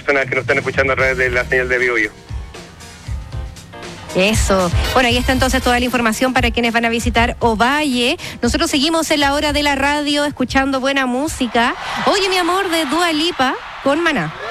personas que nos están escuchando a través de la señal de Biobío. Eso. Bueno, ahí está entonces toda la información para quienes van a visitar Ovalle. Nosotros seguimos en la hora de la radio escuchando buena música. Oye, mi amor, de Dua Lipa con Maná.